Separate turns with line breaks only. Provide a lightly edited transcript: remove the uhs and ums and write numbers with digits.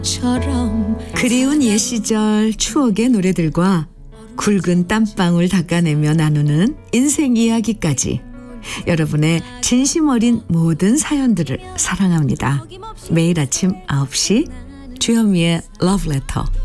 그리운 옛 시절 추억의 노래들과 굵은 땀방울 닦아내며 나누는 인생 이야기까지 여러분의 진심 어린 모든 사연들을 사랑합니다. 매일 아침 9시 주현미의 러브레터.